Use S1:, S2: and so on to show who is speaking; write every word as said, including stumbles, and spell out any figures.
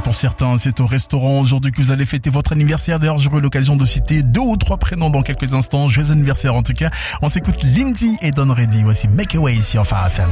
S1: Pour certains, c'est au restaurant aujourd'hui que vous allez fêter votre anniversaire. D'ailleurs, j'aurai l'occasion de citer deux ou trois prénoms dans quelques instants. Joyeux anniversaire en tout cas. On s'écoute Lindsay et Don Reddy. Voici Make Away ici en Phare F M.